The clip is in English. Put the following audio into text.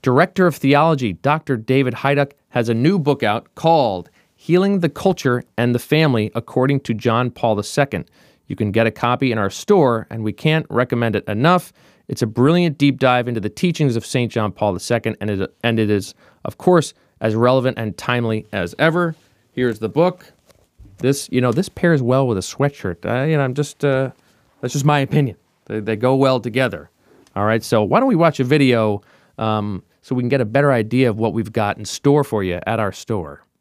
Director of Theology, Dr. David Heiduck, has a new book out called Healing the Culture and the Family According to John Paul II. You can get a copy in our store, and we can't recommend it enough. It's a brilliant deep dive into the teachings of St. John Paul II, and it is, of course, as relevant and timely as ever. Here's the book. This pairs well with a sweatshirt. That's just my opinion. They go well together. All right, so why don't we watch a video so we can get a better idea of what we've got in store for you at our store.